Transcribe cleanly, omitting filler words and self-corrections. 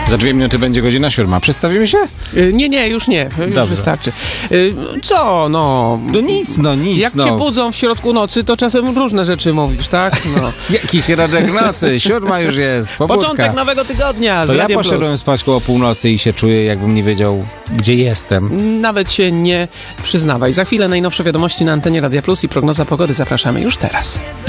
Za 2 minuty będzie godzina 7. Przedstawimy się? Nie, już nie. Już Dobrze. wystarczy. Co, no... No nic. Jak cię budzą w środku nocy, to czasem różne rzeczy mówisz, tak? No. Jaki środek nocy? 7 już jest. Pobudka. Początek nowego tygodnia z To ja Radiem poszedłem Plus. spać koło północy i się czuję, jakbym nie wiedział, gdzie jestem. Nawet się nie przyznawaj. Za chwilę najnowsze wiadomości na antenie Radia Plus i prognoza pogody. Zapraszamy już teraz.